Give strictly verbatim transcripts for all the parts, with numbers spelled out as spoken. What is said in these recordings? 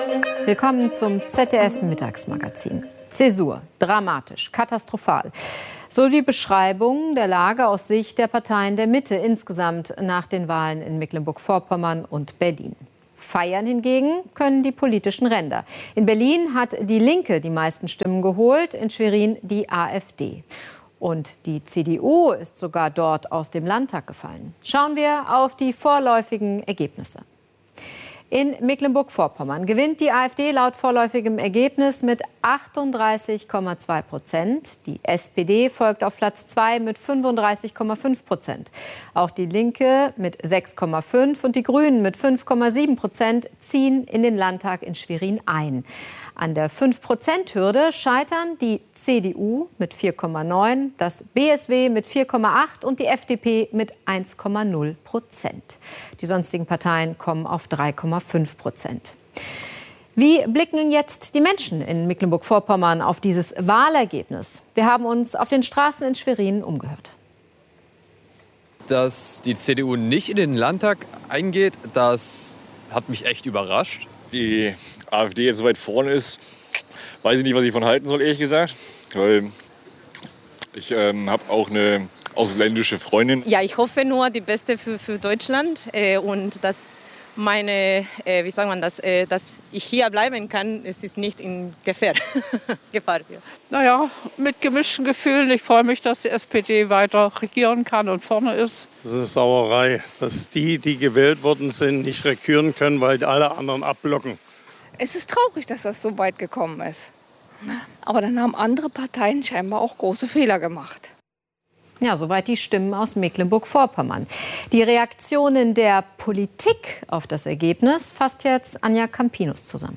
Willkommen zum Z D F-Mittagsmagazin. Zäsur, dramatisch, katastrophal. So die Beschreibung der Lage aus Sicht der Parteien der Mitte insgesamt nach den Wahlen in Mecklenburg-Vorpommern und Berlin. Feiern hingegen können die politischen Ränder. In Berlin hat die Linke die meisten Stimmen geholt, in Schwerin die AfD. Und die C D U ist sogar dort aus dem Landtag gefallen. Schauen wir auf die vorläufigen Ergebnisse. In Mecklenburg-Vorpommern gewinnt die AfD laut vorläufigem Ergebnis mit achtunddreißig Komma zwei Prozent. Die S P D folgt auf Platz zwei mit fünfunddreißig Komma fünf Prozent. Auch die Linke mit sechs Komma fünf und die Grünen mit fünf Komma sieben Prozent ziehen in den Landtag in Schwerin ein. An der fünf Prozent Hürde scheitern die C D U mit vier Komma neun, das B S W mit vier Komma acht und die F D P mit eins Komma null Prozent. Die sonstigen Parteien kommen auf drei Komma fünf Prozent. Wie blicken jetzt die Menschen in Mecklenburg-Vorpommern auf dieses Wahlergebnis? Wir haben uns auf den Straßen in Schwerin umgehört. Dass die C D U nicht in den Landtag eingeht, das hat mich echt überrascht. Die AfD jetzt so weit vorne ist, weiß ich nicht, was ich von halten soll, ehrlich gesagt. Weil ich ähm, habe auch eine ausländische Freundin. Ja, ich hoffe nur die Beste für, für Deutschland äh, und dass meine, äh, wie sagt man das, äh, dass ich hier bleiben kann, es ist nicht in Gefahr. Gefahr ja. Naja, mit gemischten Gefühlen. Ich freue mich, dass die S P D weiter regieren kann und vorne ist. Das ist eine Sauerei, dass die, die gewählt worden sind, nicht regieren können, weil alle anderen abblocken. Es ist traurig, dass das so weit gekommen ist. Aber dann haben andere Parteien scheinbar auch große Fehler gemacht. Ja, soweit die Stimmen aus Mecklenburg-Vorpommern. Die Reaktionen der Politik auf das Ergebnis fasst jetzt Anja Campinus zusammen.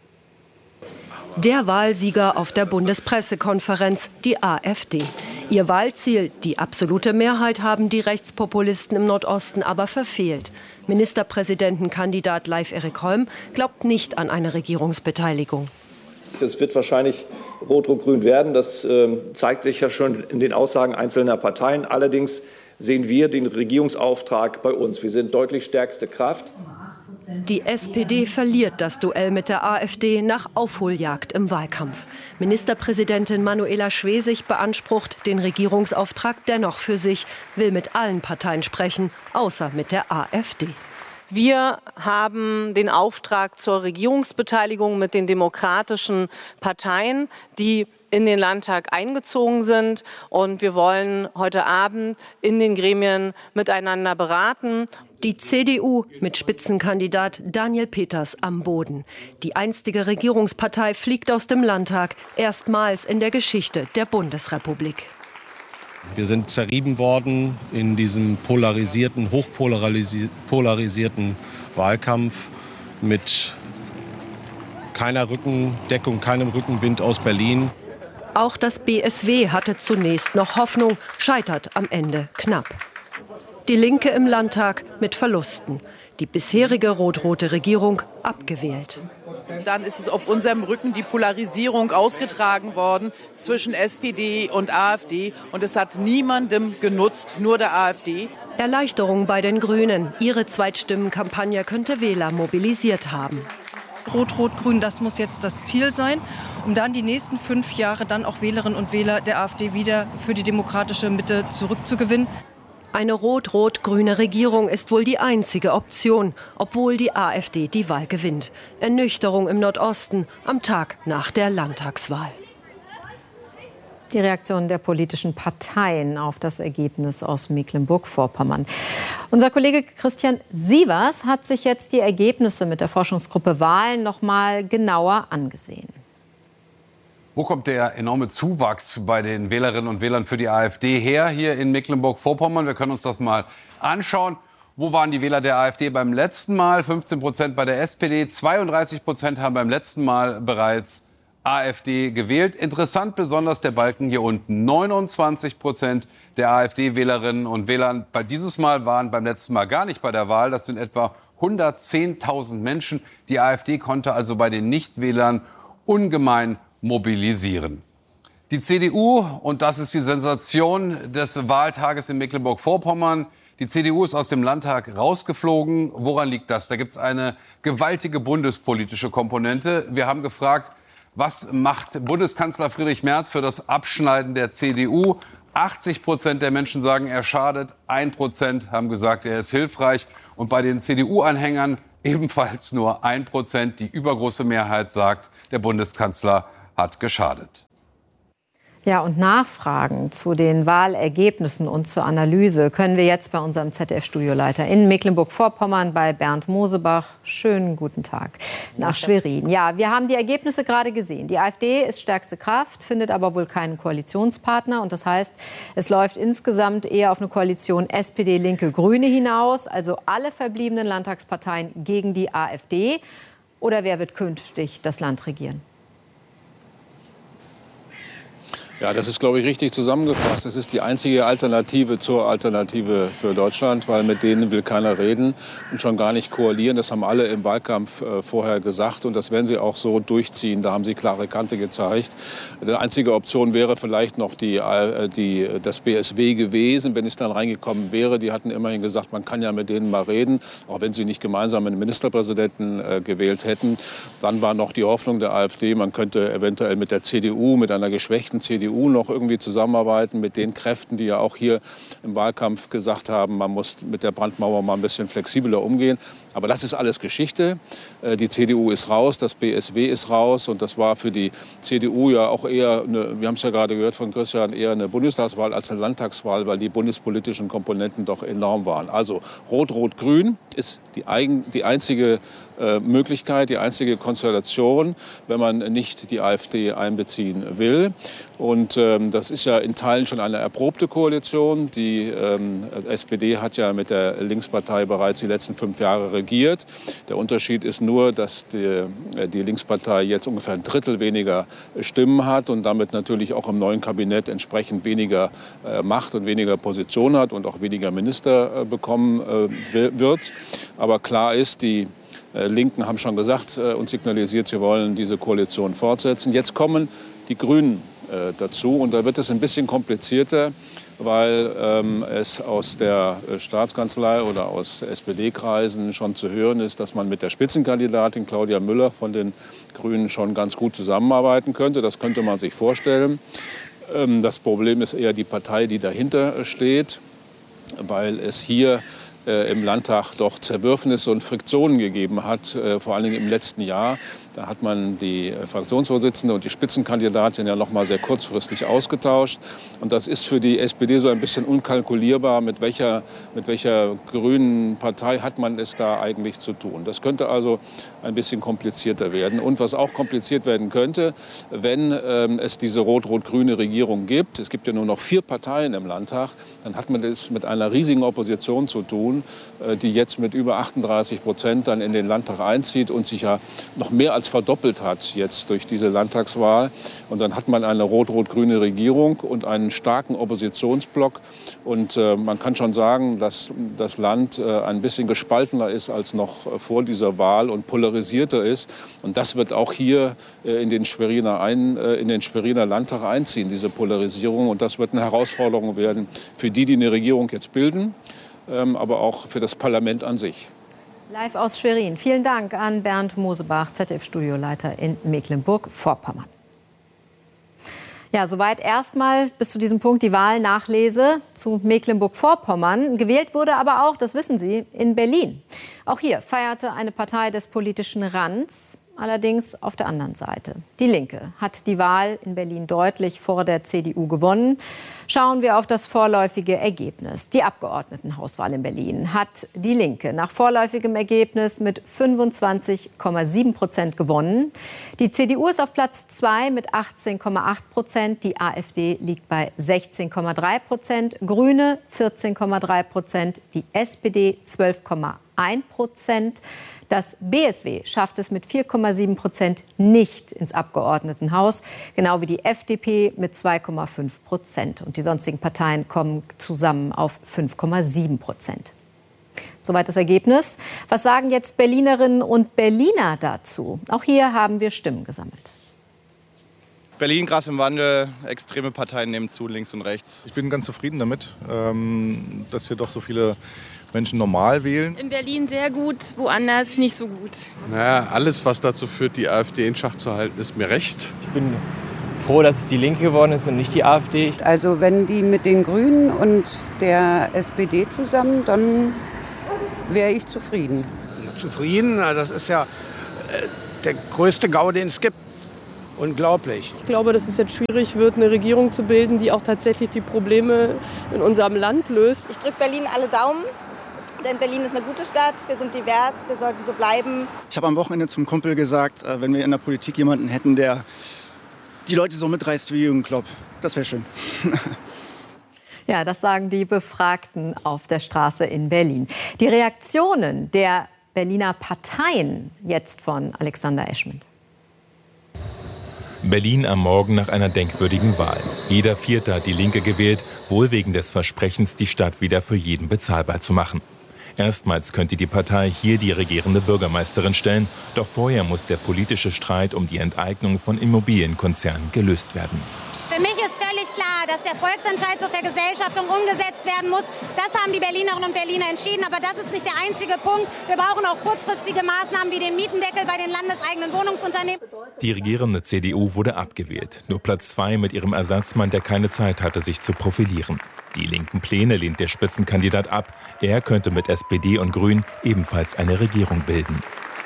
Der Wahlsieger auf der Bundespressekonferenz, die AfD. Ihr Wahlziel, die absolute Mehrheit, haben die Rechtspopulisten im Nordosten aber verfehlt. Ministerpräsidentenkandidat Leif Erik Holm glaubt nicht an eine Regierungsbeteiligung. Es wird wahrscheinlich rot-rot-grün werden. Das äh, zeigt sich ja schon in den Aussagen einzelner Parteien. Allerdings sehen wir den Regierungsauftrag bei uns. Wir sind deutlich stärkste Kraft. Die S P D verliert das Duell mit der AfD nach Aufholjagd im Wahlkampf. Ministerpräsidentin Manuela Schwesig beansprucht den Regierungsauftrag dennoch für sich, will mit allen Parteien sprechen, außer mit der AfD. Wir haben den Auftrag zur Regierungsbeteiligung mit den demokratischen Parteien, die in den Landtag eingezogen sind. Und wir wollen heute Abend in den Gremien miteinander beraten. Die C D U mit Spitzenkandidat Daniel Peters am Boden. Die einstige Regierungspartei fliegt aus dem Landtag, erstmals in der Geschichte der Bundesrepublik. Wir sind zerrieben worden in diesem polarisierten, hochpolarisierten Wahlkampf mit keiner Rückendeckung, keinem Rückenwind aus Berlin. Auch das B S W hatte zunächst noch Hoffnung, scheitert am Ende knapp. Die Linke im Landtag mit Verlusten. Die bisherige rot-rote Regierung abgewählt. Dann ist es auf unserem Rücken die Polarisierung ausgetragen worden zwischen S P D und AfD. Und es hat niemandem genutzt, nur der AfD. Erleichterung bei den Grünen. Ihre Zweitstimmenkampagne könnte Wähler mobilisiert haben. Rot-Rot-Grün, das muss jetzt das Ziel sein, um dann die nächsten fünf Jahre dann auch Wählerinnen und Wähler der AfD wieder für die demokratische Mitte zurückzugewinnen. Eine rot-rot-grüne Regierung ist wohl die einzige Option, obwohl die AfD die Wahl gewinnt. Ernüchterung im Nordosten am Tag nach der Landtagswahl. Die Reaktion der politischen Parteien auf das Ergebnis aus Mecklenburg-Vorpommern. Unser Kollege Christian Sievers hat sich jetzt die Ergebnisse mit der Forschungsgruppe Wahlen noch mal genauer angesehen. Wo kommt der enorme Zuwachs bei den Wählerinnen und Wählern für die AfD her, hier in Mecklenburg-Vorpommern? Wir können uns das mal anschauen. Wo waren die Wähler der AfD beim letzten Mal? fünfzehn Prozent bei der S P D, zweiunddreißig Prozent haben beim letzten Mal bereits AfD gewählt. Interessant besonders der Balken hier unten. neunundzwanzig Prozent der AfD-Wählerinnen und Wähler bei dieses Mal waren beim letzten Mal gar nicht bei der Wahl. Das sind etwa hundertzehntausend Menschen. Die AfD konnte also bei den Nichtwählern ungemein mobilisieren. Die C D U, und das ist die Sensation des Wahltages in Mecklenburg-Vorpommern, Die C D U ist aus dem Landtag rausgeflogen. Woran liegt das? Da gibt es eine gewaltige bundespolitische Komponente. Wir haben gefragt, was macht Bundeskanzler Friedrich Merz für das Abschneiden der C D U? achtzig Prozent der Menschen sagen, er schadet. ein Prozent haben gesagt, er ist hilfreich. Und bei den C D U-Anhängern ebenfalls nur ein Prozent. Die übergroße Mehrheit sagt, der Bundeskanzler hat geschadet. Ja, und Nachfragen zu den Wahlergebnissen und zur Analyse können wir jetzt bei unserem Z D F-Studioleiter in Mecklenburg-Vorpommern bei Bernd Mosebach. Schönen guten Tag nach Schwerin. Ja, wir haben die Ergebnisse gerade gesehen. Die AfD ist stärkste Kraft, findet aber wohl keinen Koalitionspartner. Und das heißt, es läuft insgesamt eher auf eine Koalition S P D, Linke, Grüne hinaus. Also alle verbliebenen Landtagsparteien gegen die AfD. Oder wer wird künftig das Land regieren? Ja, das ist, glaube ich, richtig zusammengefasst. Es ist die einzige Alternative zur Alternative für Deutschland, weil mit denen will keiner reden und schon gar nicht koalieren. Das haben alle im Wahlkampf äh, vorher gesagt und das werden sie auch so durchziehen. Da haben sie klare Kante gezeigt. Die einzige Option wäre vielleicht noch die, äh, die, das B S W gewesen, wenn es dann reingekommen wäre. Die hatten immerhin gesagt, man kann ja mit denen mal reden, auch wenn sie nicht gemeinsam einen Ministerpräsidenten äh, gewählt hätten. Dann war noch die Hoffnung der AfD, man könnte eventuell mit der C D U, mit einer geschwächten C D U, noch irgendwie zusammenarbeiten mit den Kräften, die ja auch hier im Wahlkampf gesagt haben, man muss mit der Brandmauer mal ein bisschen flexibler umgehen. Aber das ist alles Geschichte. Die C D U ist raus, das B S W ist raus und das war für die C D U ja auch eher, eine, wir haben es ja gerade gehört von Christian, eher eine Bundestagswahl als eine Landtagswahl, weil die bundespolitischen Komponenten doch enorm waren. Also Rot-Rot-Grün ist die, eigen, die einzige äh, Möglichkeit, die einzige Konstellation, wenn man nicht die AfD einbeziehen will. Und ähm, das ist ja in Teilen schon eine erprobte Koalition. Die ähm, S P D hat ja mit der Linkspartei bereits die letzten fünf Jahre regiert. Der Unterschied ist nur, dass die, die Linkspartei jetzt ungefähr ein Drittel weniger Stimmen hat und damit natürlich auch im neuen Kabinett entsprechend weniger äh, Macht und weniger Position hat und auch weniger Minister äh, bekommen äh, wird. Aber klar ist, die äh, Linken haben schon gesagt äh, und signalisiert, sie wollen diese Koalition fortsetzen. Jetzt kommen die Grünen äh, dazu und da wird es ein bisschen komplizierter, weil ähm, es aus der Staatskanzlei oder aus S P D-Kreisen schon zu hören ist, dass man mit der Spitzenkandidatin Claudia Müller von den Grünen schon ganz gut zusammenarbeiten könnte. Das könnte man sich vorstellen. Ähm, das Problem ist eher die Partei, die dahinter steht, weil es hier äh, im Landtag doch Zerwürfnisse und Friktionen gegeben hat, äh, vor allen Dingen im letzten Jahr. Da hat man die Fraktionsvorsitzende und die Spitzenkandidatin ja noch mal sehr kurzfristig ausgetauscht. Und das ist für die S P D so ein bisschen unkalkulierbar, mit welcher, mit welcher grünen Partei hat man es da eigentlich zu tun. Das könnte also ein bisschen komplizierter werden. Und was auch kompliziert werden könnte, wenn ähm, es diese rot-rot-grüne Regierung gibt, es gibt ja nur noch vier Parteien im Landtag, dann hat man es mit einer riesigen Opposition zu tun, äh, die jetzt mit über achtunddreißig Prozent dann in den Landtag einzieht und sich ja noch mehr als verdoppelt hat jetzt durch diese Landtagswahl. Und dann hat man eine rot-rot-grüne Regierung und einen starken Oppositionsblock. Und äh, man kann schon sagen, dass das Land äh, ein bisschen gespaltener ist als noch vor dieser Wahl und polarisierter ist. Und das wird auch hier äh, in, den Schweriner ein, äh, in den Schweriner Landtag einziehen, diese Polarisierung. Und das wird eine Herausforderung werden für die, die eine Regierung jetzt bilden, ähm, aber auch für das Parlament an sich. Live aus Schwerin. Vielen Dank an Bernd Mosebach, Z D F-Studioleiter in Mecklenburg-Vorpommern. Ja, soweit erstmal bis zu diesem Punkt die Wahlnachlese zu Mecklenburg-Vorpommern. Gewählt wurde aber auch, das wissen Sie, in Berlin. Auch hier feierte eine Partei des politischen Rands, allerdings auf der anderen Seite. Die Linke hat die Wahl in Berlin deutlich vor der C D U gewonnen. Schauen wir auf das vorläufige Ergebnis. Die Abgeordnetenhauswahl in Berlin hat die Linke nach vorläufigem Ergebnis mit fünfundzwanzig Komma sieben Prozent gewonnen. Die C D U ist auf Platz zwei mit achtzehn Komma acht Prozent. Die AfD liegt bei sechzehn Komma drei Prozent. Grüne vierzehn Komma drei Prozent. Die S P D zwölf Komma eins Prozent. Das B S W schafft es mit vier Komma sieben Prozent nicht ins Abgeordnetenhaus, genau wie die F D P mit zwei Komma fünf Prozent. Und die sonstigen Parteien kommen zusammen auf fünf Komma sieben Prozent. Soweit das Ergebnis. Was sagen jetzt Berlinerinnen und Berliner dazu? Auch hier haben wir Stimmen gesammelt. Berlin, Gras im Wandel, extreme Parteien nehmen zu, links und rechts. Ich bin ganz zufrieden damit, dass hier doch so viele Menschen normal wählen. In Berlin sehr gut, woanders nicht so gut. Naja, alles, was dazu führt, die AfD in Schach zu halten, ist mir recht. Ich bin froh, dass es die Linke geworden ist und nicht die AfD. Also wenn die mit den Grünen und der S P D zusammen, dann wäre ich zufrieden. Zufrieden? Das ist ja der größte GAU, den es gibt. Unglaublich. Ich glaube, dass es jetzt schwierig wird, eine Regierung zu bilden, die auch tatsächlich die Probleme in unserem Land löst. Ich drücke Berlin alle Daumen, denn Berlin ist eine gute Stadt. Wir sind divers, wir sollten so bleiben. Ich habe am Wochenende zum Kumpel gesagt, wenn wir in der Politik jemanden hätten, der die Leute so mitreißt wie Jürgen Klopp. Das wäre schön. Ja, das sagen die Befragten auf der Straße in Berlin. Die Reaktionen der Berliner Parteien jetzt von Alexander Eschment. Berlin am Morgen nach einer denkwürdigen Wahl. Jeder Vierte hat die Linke gewählt, wohl wegen des Versprechens, die Stadt wieder für jeden bezahlbar zu machen. Erstmals könnte die Partei hier die regierende Bürgermeisterin stellen. Doch vorher muss der politische Streit um die Enteignung von Immobilienkonzernen gelöst werden. Für mich ist völlig klar, dass der Volksentscheid zur Vergesellschaftung umgesetzt werden muss. Das haben die Berlinerinnen und Berliner entschieden. Aber das ist nicht der einzige Punkt. Wir brauchen auch kurzfristige Maßnahmen wie den Mietendeckel bei den landeseigenen Wohnungsunternehmen. Die regierende C D U wurde abgewählt. Nur Platz zwei mit ihrem Ersatzmann, der keine Zeit hatte, sich zu profilieren. Die linken Pläne lehnt der Spitzenkandidat ab. Er könnte mit S P D und Grünen ebenfalls eine Regierung bilden.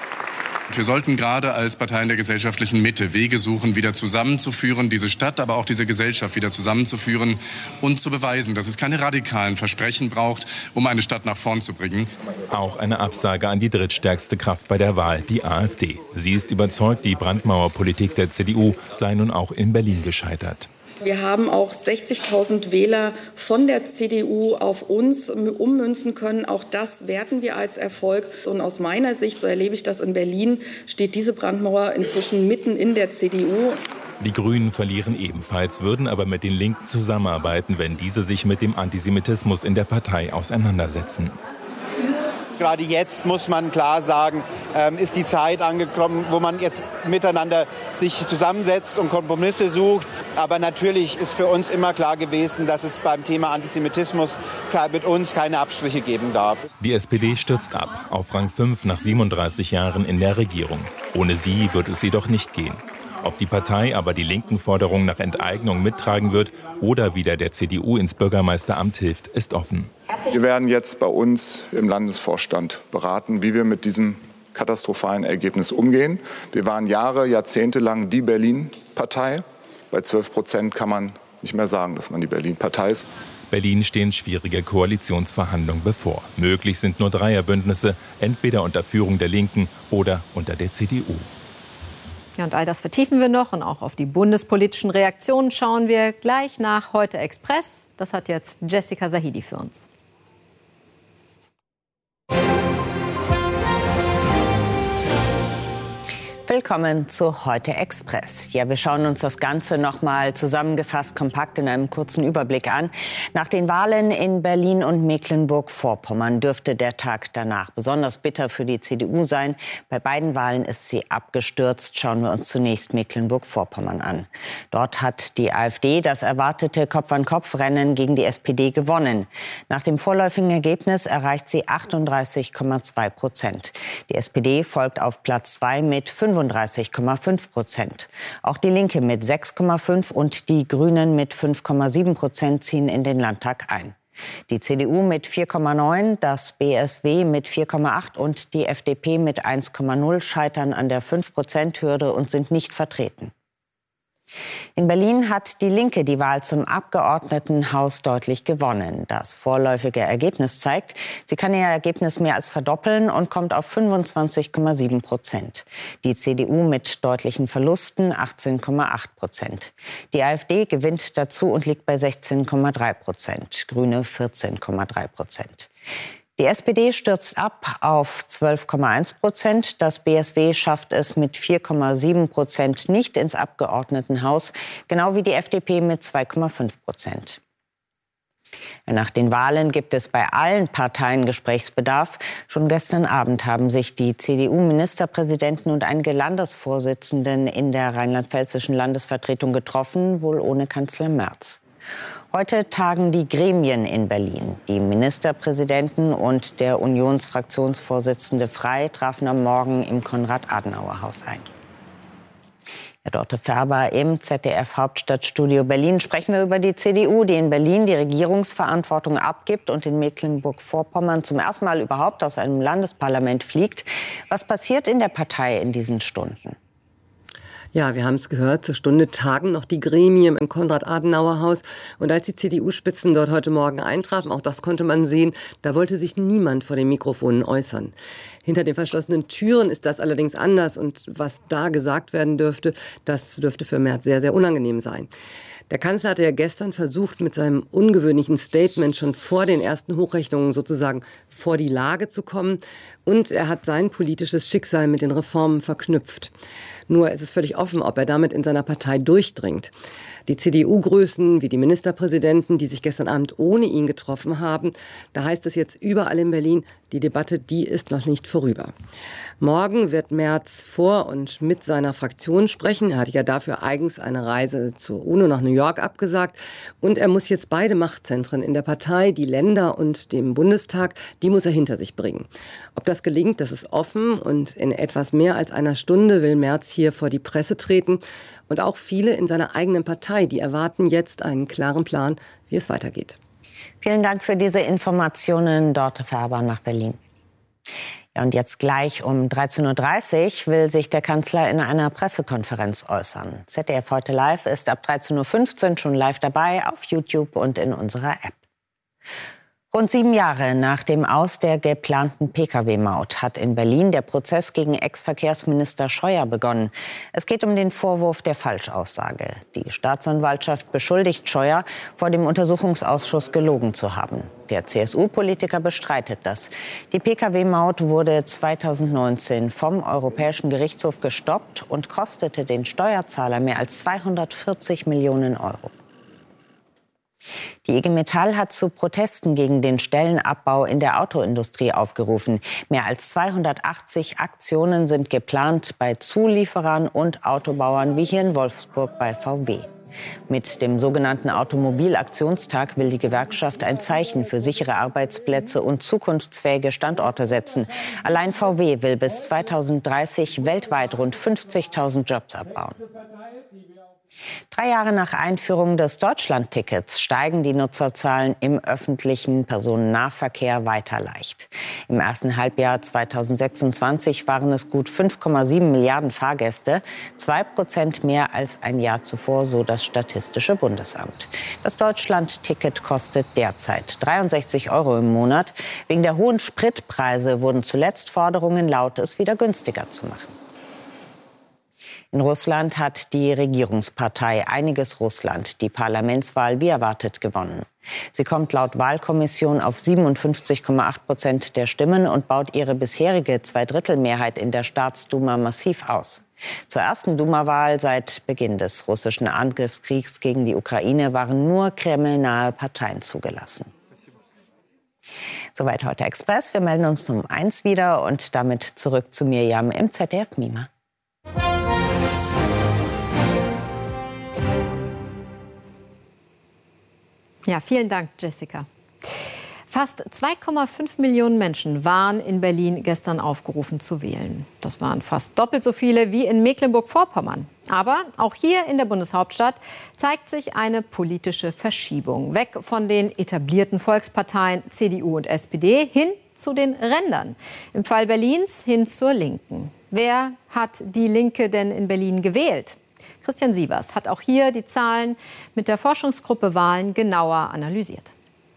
Wir sollten gerade als Parteien der gesellschaftlichen Mitte Wege suchen, wieder zusammenzuführen, diese Stadt, aber auch diese Gesellschaft wieder zusammenzuführen und zu beweisen, dass es keine radikalen Versprechen braucht, um eine Stadt nach vorn zu bringen. Auch eine Absage an die drittstärkste Kraft bei der Wahl, die AfD. Sie ist überzeugt, die Brandmauerpolitik der C D U sei nun auch in Berlin gescheitert. Wir haben auch sechzigtausend Wähler von der C D U auf uns ummünzen können. Auch das werten wir als Erfolg. Und aus meiner Sicht, so erlebe ich das in Berlin, steht diese Brandmauer inzwischen mitten in der C D U. Die Grünen verlieren ebenfalls, würden aber mit den Linken zusammenarbeiten, wenn diese sich mit dem Antisemitismus in der Partei auseinandersetzen. Gerade jetzt muss man klar sagen, ähm, ist die Zeit angekommen, wo man jetzt miteinander sich zusammensetzt und Kompromisse sucht. Aber natürlich ist für uns immer klar gewesen, dass es beim Thema Antisemitismus mit uns keine Abstriche geben darf. Die S P D stürzt ab, auf Rang fünf nach siebenunddreißig Jahren in der Regierung. Ohne sie wird es jedoch nicht gehen. Ob die Partei aber die linken Forderungen nach Enteignung mittragen wird oder wieder der C D U ins Bürgermeisteramt hilft, ist offen. Wir werden jetzt bei uns im Landesvorstand beraten, wie wir mit diesem katastrophalen Ergebnis umgehen. Wir waren Jahre, Jahrzehnte lang die Berlin-Partei. Bei zwölf Prozent kann man nicht mehr sagen, dass man die Berlin-Partei ist. Berlin stehen schwierige Koalitionsverhandlungen bevor. Möglich sind nur Dreierbündnisse, entweder unter Führung der Linken oder unter der C D U. Ja, und all das vertiefen wir noch und auch auf die bundespolitischen Reaktionen schauen wir gleich nach Heute Express. Das hat jetzt Jessica Sahidi für uns. Willkommen zu Heute Express. Ja, wir schauen uns das Ganze noch mal zusammengefasst kompakt in einem kurzen Überblick an. Nach den Wahlen in Berlin und Mecklenburg-Vorpommern dürfte der Tag danach besonders bitter für die C D U sein. Bei beiden Wahlen ist sie abgestürzt. Schauen wir uns zunächst Mecklenburg-Vorpommern an. Dort hat die AfD das erwartete Kopf-an-Kopf-Rennen gegen die S P D gewonnen. Nach dem vorläufigen Ergebnis erreicht sie achtunddreißig Komma zwei Prozent. Die S P D folgt auf Platz zwei mit fünfunddreißig Komma fünf Prozent. Auch die Linke mit sechs Komma fünf und die Grünen mit fünf Komma sieben Prozent ziehen in den Landtag ein. Die C D U mit vier Komma neun, das B S W mit vier Komma acht und die F D P mit eins Komma null scheitern an der fünf Prozent Hürde und sind nicht vertreten. In Berlin hat die Linke die Wahl zum Abgeordnetenhaus deutlich gewonnen. Das vorläufige Ergebnis zeigt, sie kann ihr Ergebnis mehr als verdoppeln und kommt auf fünfundzwanzig Komma sieben Prozent. Die C D U mit deutlichen Verlusten achtzehn Komma acht Prozent. Die AfD gewinnt dazu und liegt bei sechzehn Komma drei Prozent. Grüne vierzehn Komma drei Prozent. Die S P D stürzt ab auf zwölf Komma eins Prozent. Das B S W schafft es mit vier Komma sieben Prozent nicht ins Abgeordnetenhaus, genau wie die F D P mit zwei Komma fünf Prozent. Nach den Wahlen gibt es bei allen Parteien Gesprächsbedarf. Schon gestern Abend haben sich die C D U-Ministerpräsidenten und einige Landesvorsitzenden in der rheinland-pfälzischen Landesvertretung getroffen, wohl ohne Kanzler Merz. Heute tagen die Gremien in Berlin. Die Ministerpräsidenten und der Unionsfraktionsvorsitzende Frey trafen am Morgen im Konrad-Adenauer-Haus ein. Herr Dorte Färber im Z D F-Hauptstadtstudio Berlin. Sprechen wir über die C D U, die in Berlin die Regierungsverantwortung abgibt und in Mecklenburg-Vorpommern zum ersten Mal überhaupt aus einem Landesparlament fliegt. Was passiert in der Partei in diesen Stunden? Ja, wir haben es gehört, zur Stunde tagen noch die Gremien im Konrad-Adenauer-Haus. Und als die C D U-Spitzen dort heute Morgen eintrafen, auch das konnte man sehen, da wollte sich niemand vor den Mikrofonen äußern. Hinter den verschlossenen Türen ist das allerdings anders. Und was da gesagt werden dürfte, das dürfte für Merz sehr, sehr unangenehm sein. Der Kanzler hatte ja gestern versucht, mit seinem ungewöhnlichen Statement schon vor den ersten Hochrechnungen sozusagen vor die Lage zu kommen. Und er hat sein politisches Schicksal mit den Reformen verknüpft. Nur ist es völlig offen, ob er damit in seiner Partei durchdringt. Die C D U-Größen wie die Ministerpräsidenten, die sich gestern Abend ohne ihn getroffen haben, da heißt es jetzt überall in Berlin, die Debatte, die ist noch nicht vorüber. Morgen wird Merz vor und mit seiner Fraktion sprechen. Er hat ja dafür eigens eine Reise zur UNO nach New York abgesagt. Und er muss jetzt beide Machtzentren in der Partei, die Länder und dem Bundestag, die muss er hinter sich bringen. Ob das gelingt, das ist offen. Und in etwas mehr als einer Stunde will Merz hier vor die Presse treten. Und auch viele in seiner eigenen Partei, die erwarten jetzt einen klaren Plan, wie es weitergeht. Vielen Dank für diese Informationen, Dorte Färber nach Berlin. Ja, und jetzt gleich um dreizehn Uhr dreißig will sich der Kanzler in einer Pressekonferenz äußern. Z D F heute live ist ab dreizehn Uhr fünfzehn schon live dabei auf YouTube und in unserer App. Rund sieben Jahre nach dem Aus der geplanten P K W-Maut hat in Berlin der Prozess gegen Ex-Verkehrsminister Scheuer begonnen. Es geht um den Vorwurf der Falschaussage. Die Staatsanwaltschaft beschuldigt Scheuer, vor dem Untersuchungsausschuss gelogen zu haben. Der C S U-Politiker bestreitet das. Die P K W-Maut wurde zweitausendneunzehn vom Europäischen Gerichtshof gestoppt und kostete den Steuerzahler mehr als zweihundertvierzig Millionen Euro. Die I G Metall hat zu Protesten gegen den Stellenabbau in der Autoindustrie aufgerufen. Mehr als zweihundertachtzig Aktionen sind geplant bei Zulieferern und Autobauern wie hier in Wolfsburg bei V W. Mit dem sogenannten Automobilaktionstag will die Gewerkschaft ein Zeichen für sichere Arbeitsplätze und zukunftsfähige Standorte setzen. Allein V W will bis zweitausenddreißig weltweit rund fünfzigtausend Jobs abbauen. Drei Jahre nach Einführung des Deutschland-Tickets steigen die Nutzerzahlen im öffentlichen Personennahverkehr weiter leicht. Im ersten Halbjahr zweitausendsechsundzwanzig waren es gut fünf Komma sieben Milliarden Fahrgäste, zwei Prozent mehr als ein Jahr zuvor, so das Statistische Bundesamt. Das Deutschland-Ticket kostet derzeit dreiundsechzig Euro im Monat. Wegen der hohen Spritpreise wurden zuletzt Forderungen laut, es wieder günstiger zu machen. In Russland hat die Regierungspartei Einiges Russland die Parlamentswahl wie erwartet gewonnen. Sie kommt laut Wahlkommission auf siebenundfünfzig Komma acht Prozent der Stimmen und baut ihre bisherige Zweidrittelmehrheit in der Staatsduma massiv aus. Zur ersten Duma-Wahl seit Beginn des russischen Angriffskriegs gegen die Ukraine waren nur kremlnahe Parteien zugelassen. Soweit heute Express. Wir melden uns um eins wieder und damit zurück zu Mirjam im Z D F Mima. Ja, vielen Dank, Jessica. Fast zwei Komma fünf Millionen Menschen waren in Berlin gestern aufgerufen zu wählen. Das waren fast doppelt so viele wie in Mecklenburg-Vorpommern. Aber auch hier in der Bundeshauptstadt zeigt sich eine politische Verschiebung. Weg von den etablierten Volksparteien C D U und S P D hin zu den Rändern. Im Fall Berlins hin zur Linken. Wer hat die Linke denn in Berlin gewählt? Christian Sievers hat auch hier die Zahlen mit der Forschungsgruppe Wahlen genauer analysiert.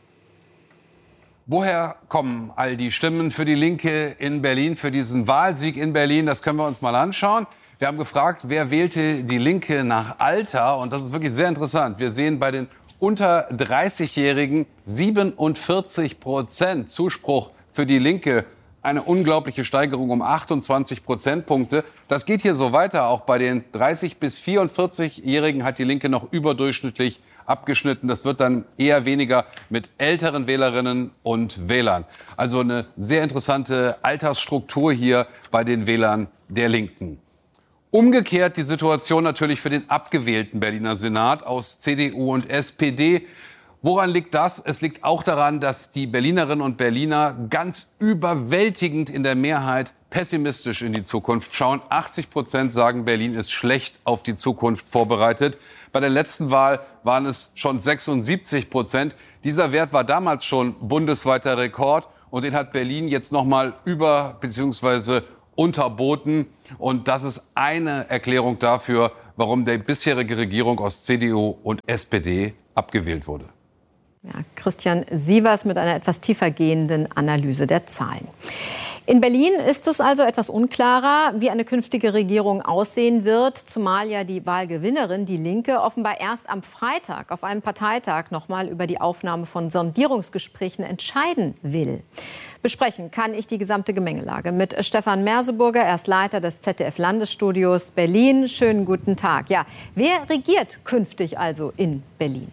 Woher kommen all die Stimmen für die Linke in Berlin, für diesen Wahlsieg in Berlin? Das können wir uns mal anschauen. Wir haben gefragt, wer wählte die Linke nach Alter? Und das ist wirklich sehr interessant. Wir sehen bei den unter dreißigjährigen siebenundvierzig Prozent Zuspruch für die Linke. Eine unglaubliche Steigerung um achtundzwanzig Prozentpunkte. Das geht hier so weiter. Auch bei den dreißig bis vierundvierzigjährigen hat die Linke noch überdurchschnittlich abgeschnitten. Das wird dann eher weniger mit älteren Wählerinnen und Wählern. Also eine sehr interessante Altersstruktur hier bei den Wählern der Linken. Umgekehrt die Situation natürlich für den abgewählten Berliner Senat aus C D U und S P D. Woran liegt das? Es liegt auch daran, dass die Berlinerinnen und Berliner ganz überwältigend in der Mehrheit pessimistisch in die Zukunft schauen. achtzig Prozent sagen, Berlin ist schlecht auf die Zukunft vorbereitet. Bei der letzten Wahl waren es schon sechsundsiebzig Prozent. Dieser Wert war damals schon bundesweiter Rekord und den hat Berlin jetzt noch mal über bzw. unterboten. Und das ist eine Erklärung dafür, warum die bisherige Regierung aus C D U und S P D abgewählt wurde. Ja, Christian Sievers mit einer etwas tiefer gehenden Analyse der Zahlen. In Berlin ist es also etwas unklarer, wie eine künftige Regierung aussehen wird, zumal ja die Wahlgewinnerin, die Linke, offenbar erst am Freitag auf einem Parteitag noch mal über die Aufnahme von Sondierungsgesprächen entscheiden will. Besprechen kann ich die gesamte Gemengelage mit Stefan Merseburger, er ist Leiter des Z D F-Landesstudios Berlin. Schönen guten Tag. Ja, wer regiert künftig also in Berlin?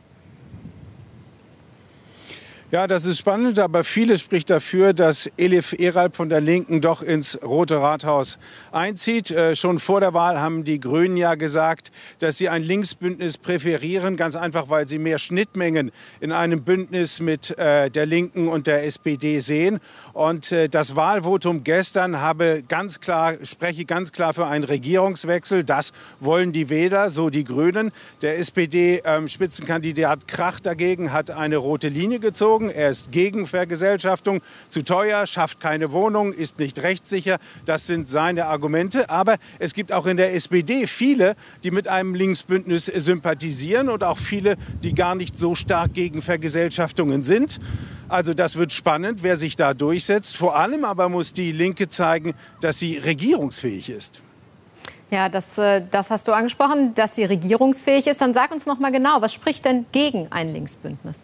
Ja, das ist spannend, aber vieles spricht dafür, dass Elif Eralp von der Linken doch ins Rote Rathaus einzieht. Äh, schon vor der Wahl haben die Grünen ja gesagt, dass sie ein Linksbündnis präferieren, ganz einfach, weil sie mehr Schnittmengen in einem Bündnis mit äh, der Linken und der S P D sehen. Und äh, das Wahlvotum gestern habe ganz klar, spreche ganz klar für einen Regierungswechsel. Das wollen die Wähler, so die Grünen. Der S P D-Spitzenkandidat ähm, Krach dagegen hat eine rote Linie gezogen. Er ist gegen Vergesellschaftung, zu teuer, schafft keine Wohnung, ist nicht rechtssicher. Das sind seine Argumente. Aber es gibt auch in der S P D viele, die mit einem Linksbündnis sympathisieren und auch viele, die gar nicht so stark gegen Vergesellschaftungen sind. Also das wird spannend, wer sich da durchsetzt. Vor allem aber muss die Linke zeigen, dass sie regierungsfähig ist. Ja, das, das hast du angesprochen, dass sie regierungsfähig ist. Dann sag uns noch mal genau, was spricht denn gegen ein Linksbündnis?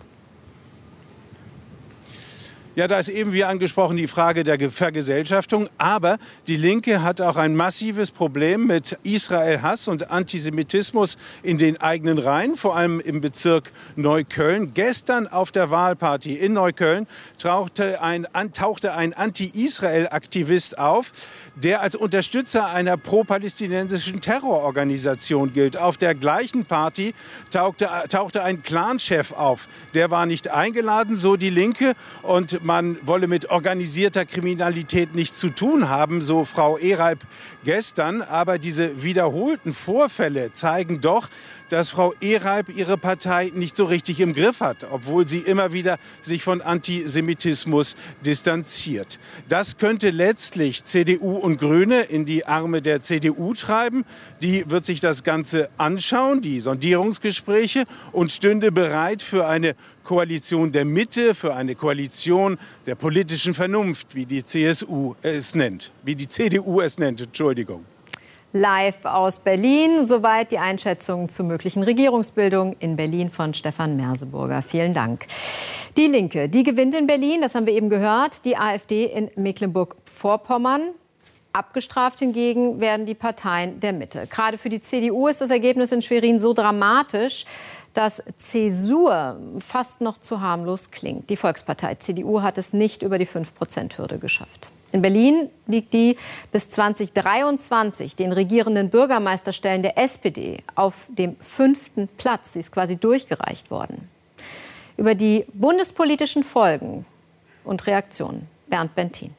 Ja, da ist eben wie angesprochen die Frage der Vergesellschaftung. Aber die Linke hat auch ein massives Problem mit Israel-Hass und Antisemitismus in den eigenen Reihen, vor allem im Bezirk Neukölln. Gestern auf der Wahlparty in Neukölln tauchte ein, tauchte ein Anti-Israel-Aktivist auf, der als Unterstützer einer pro-palästinensischen Terrororganisation gilt. Auf der gleichen Party tauchte, tauchte ein Clanchef auf. Der war nicht eingeladen, so die Linke, und man wolle mit organisierter Kriminalität nichts zu tun haben, so Frau Eralp gestern. Aber diese wiederholten Vorfälle zeigen doch, dass Frau Eralp ihre Partei nicht so richtig im Griff hat, obwohl sie immer wieder sich von Antisemitismus distanziert. Das könnte letztlich C D U und Grüne in die Arme der C D U treiben. Die wird sich das Ganze anschauen, die Sondierungsgespräche, und stünde bereit für eine Koalition der Mitte, für eine Koalition der politischen Vernunft, wie die C S U es nennt, wie die C D U es nennt, Entschuldigung. Live aus Berlin, soweit die Einschätzung zur möglichen Regierungsbildung in Berlin von Stefan Merseburger. Vielen Dank. Die Linke, die gewinnt in Berlin, das haben wir eben gehört, die AfD in Mecklenburg-Vorpommern. Abgestraft hingegen werden die Parteien der Mitte. Gerade für die C D U ist das Ergebnis in Schwerin so dramatisch, dass Zäsur fast noch zu harmlos klingt. Die Volkspartei C D U hat es nicht über die fünf Prozent Hürde geschafft. In Berlin liegt die bis zwanzig dreiundzwanzig den regierenden Bürgermeisterstellen der S P D auf dem fünften Platz. Sie ist quasi durchgereicht worden. Über die bundespolitischen Folgen und Reaktionen Bernd Bentin.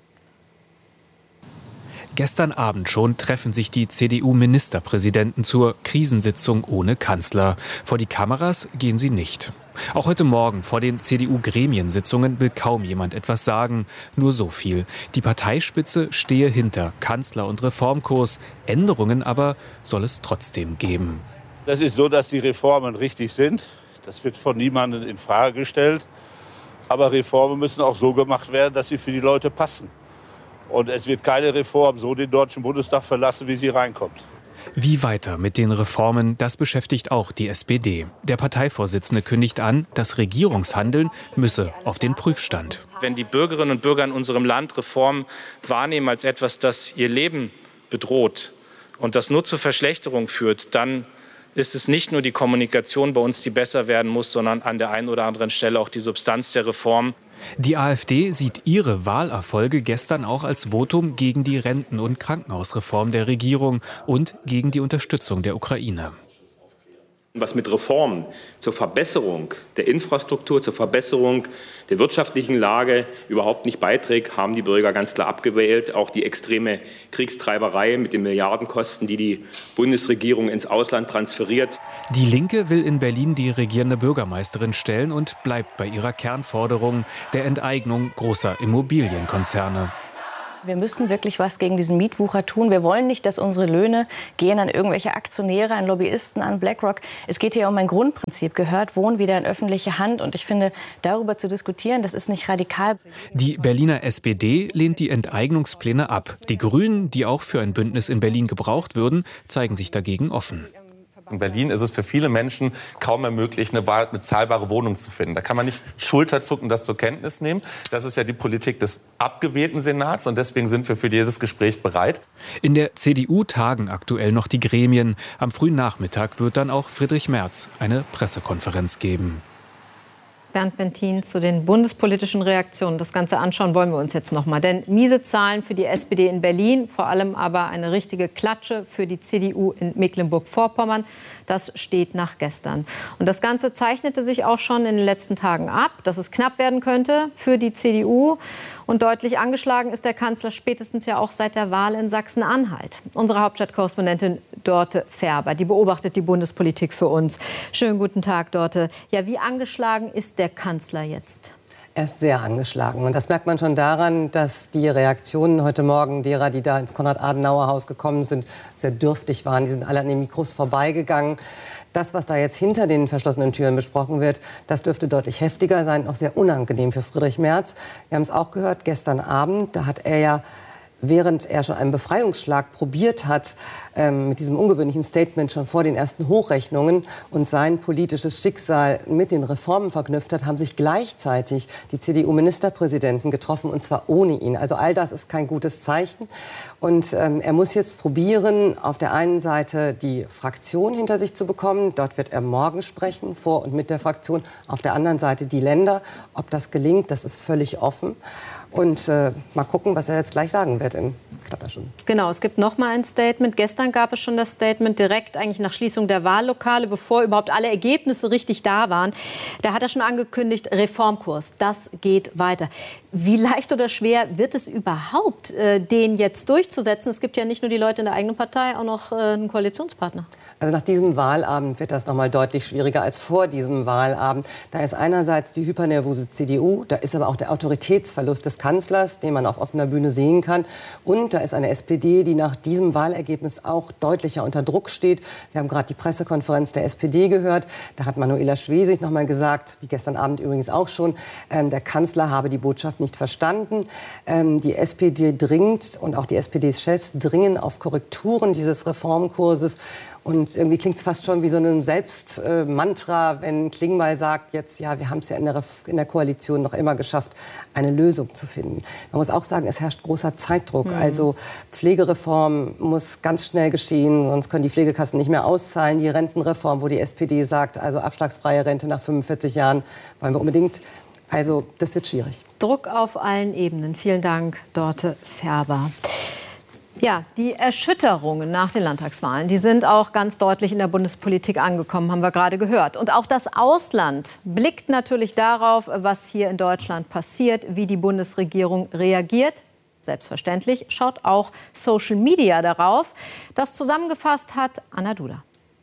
Gestern Abend schon treffen sich die C D U-Ministerpräsidenten zur Krisensitzung ohne Kanzler. Vor die Kameras gehen sie nicht. Auch heute Morgen vor den C D U-Gremiensitzungen will kaum jemand etwas sagen. Nur so viel: Die Parteispitze stehe hinter Kanzler und Reformkurs. Änderungen aber soll es trotzdem geben. Das ist so, dass die Reformen richtig sind. Das wird von niemandem in Frage gestellt. Aber Reformen müssen auch so gemacht werden, dass sie für die Leute passen. Und es wird keine Reform so den Deutschen Bundestag verlassen, wie sie reinkommt. Wie weiter mit den Reformen, das beschäftigt auch die S P D. Der Parteivorsitzende kündigt an, das Regierungshandeln müsse auf den Prüfstand. Wenn die Bürgerinnen und Bürger in unserem Land Reformen wahrnehmen als etwas, das ihr Leben bedroht und das nur zur Verschlechterung führt, dann ist es nicht nur die Kommunikation bei uns, die besser werden muss, sondern an der einen oder anderen Stelle auch die Substanz der Reform. Die AfD sieht ihre Wahlerfolge gestern auch als Votum gegen die Renten- und Krankenhausreform der Regierung und gegen die Unterstützung der Ukraine. Was mit Reformen zur Verbesserung der Infrastruktur, zur Verbesserung der wirtschaftlichen Lage überhaupt nicht beiträgt, haben die Bürger ganz klar abgewählt. Auch die extreme Kriegstreiberei mit den Milliardenkosten, die die Bundesregierung ins Ausland transferiert. Die Linke will in Berlin die regierende Bürgermeisterin stellen und bleibt bei ihrer Kernforderung der Enteignung großer Immobilienkonzerne. Wir müssen wirklich was gegen diesen Mietwucher tun. Wir wollen nicht, dass unsere Löhne gehen an irgendwelche Aktionäre, an Lobbyisten, an BlackRock. Es geht hier um ein Grundprinzip. Gehört Wohnen wieder in öffentliche Hand? Und ich finde, darüber zu diskutieren, das ist nicht radikal. Die Berliner S P D lehnt die Enteignungspläne ab. Die Grünen, die auch für ein Bündnis in Berlin gebraucht würden, zeigen sich dagegen offen. In Berlin ist es für viele Menschen kaum mehr möglich, eine bezahlbare Wohnung zu finden. Da kann man nicht schulterzuckend das zur Kenntnis nehmen. Das ist ja die Politik des abgewählten Senats und deswegen sind wir für jedes Gespräch bereit. In der C D U tagen aktuell noch die Gremien. Am frühen Nachmittag wird dann auch Friedrich Merz eine Pressekonferenz geben. Bernd Bentin zu den bundespolitischen Reaktionen. Das Ganze anschauen wollen wir uns jetzt noch mal. Denn miese Zahlen für die S P D in Berlin, vor allem aber eine richtige Klatsche für die C D U in Mecklenburg-Vorpommern. Das steht nach gestern. Und das Ganze zeichnete sich auch schon in den letzten Tagen ab, dass es knapp werden könnte für die C D U. Und deutlich angeschlagen ist der Kanzler spätestens ja auch seit der Wahl in Sachsen-Anhalt. Unsere Hauptstadtkorrespondentin Dorte Färber, die beobachtet die Bundespolitik für uns. Schönen guten Tag, Dorte. Ja, wie angeschlagen ist der Kanzler jetzt? Er ist sehr angeschlagen. Und das merkt man schon daran, dass die Reaktionen heute Morgen derer, die da ins Konrad-Adenauer-Haus gekommen sind, sehr dürftig waren. Die sind alle an den Mikros vorbeigegangen. Das, was da jetzt hinter den verschlossenen Türen besprochen wird, das dürfte deutlich heftiger sein, auch sehr unangenehm für Friedrich Merz. Wir haben es auch gehört, gestern Abend, da hat er ja, während er schon einen Befreiungsschlag probiert hat, ähm, mit diesem ungewöhnlichen Statement schon vor den ersten Hochrechnungen und sein politisches Schicksal mit den Reformen verknüpft hat, haben sich gleichzeitig die C D U-Ministerpräsidenten getroffen, und zwar ohne ihn. Also all das ist kein gutes Zeichen. Und ähm, er muss jetzt probieren, auf der einen Seite die Fraktion hinter sich zu bekommen. Dort wird er morgen sprechen, vor und mit der Fraktion. Auf der anderen Seite die Länder. Ob das gelingt, das ist völlig offen. Und äh, mal gucken, was er jetzt gleich sagen wird in knapper Stunde. Genau, es gibt noch mal ein Statement. Gestern gab es schon das Statement direkt eigentlich nach Schließung der Wahllokale, bevor überhaupt alle Ergebnisse richtig da waren. Da hat er schon angekündigt, Reformkurs, das geht weiter. Wie leicht oder schwer wird es überhaupt, äh, den jetzt durchzusetzen? Es gibt ja nicht nur die Leute in der eigenen Partei, auch noch äh, einen Koalitionspartner. Also nach diesem Wahlabend wird das noch mal deutlich schwieriger als vor diesem Wahlabend. Da ist einerseits die hypernervose C D U, da ist aber auch der Autoritätsverlust des Kanzlers, den man auf offener Bühne sehen kann. Und da ist eine S P D, die nach diesem Wahlergebnis auch deutlicher unter Druck steht. Wir haben gerade die Pressekonferenz der S P D gehört. Da hat Manuela Schwesig noch mal gesagt, wie gestern Abend übrigens auch schon, ähm, der Kanzler habe die Botschaft nicht verstanden. Ähm, die S P D dringt und auch die S P D-Chefs dringen auf Korrekturen dieses Reformkurses. Und irgendwie klingt es fast schon wie so ein Selbstmantra, äh, wenn Klingbeil sagt, jetzt, ja, wir haben es ja in der, in der Koalition noch immer geschafft, eine Lösung zu finden. Man muss auch sagen, es herrscht großer Zeitdruck. Mhm. Also Pflegereform muss ganz schnell geschehen, sonst können die Pflegekassen nicht mehr auszahlen. Die Rentenreform, wo die S P D sagt, also abschlagsfreie Rente nach fünfundvierzig Jahren, wollen wir unbedingt. Also das wird schwierig. Druck auf allen Ebenen. Vielen Dank, Dorte Färber. Ja, die Erschütterungen nach den Landtagswahlen, die sind auch ganz deutlich in der Bundespolitik angekommen, haben wir gerade gehört. Und auch das Ausland blickt natürlich darauf, was hier in Deutschland passiert, wie die Bundesregierung reagiert. Selbstverständlich schaut auch Social Media darauf. Das zusammengefasst hat Anna Duda.